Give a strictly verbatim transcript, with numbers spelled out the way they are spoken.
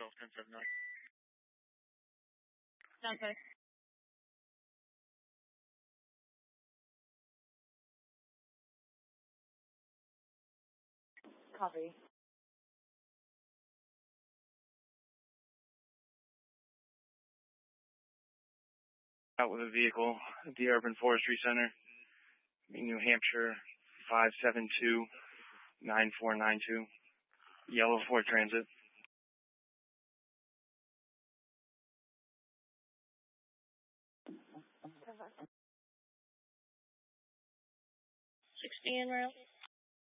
twelve ten seven nine. Sounds good. Copy. Out with a vehicle at the Urban Forestry Center, New Hampshire, five seven two nine four nine two. Yellow Ford Transit. sixteen route.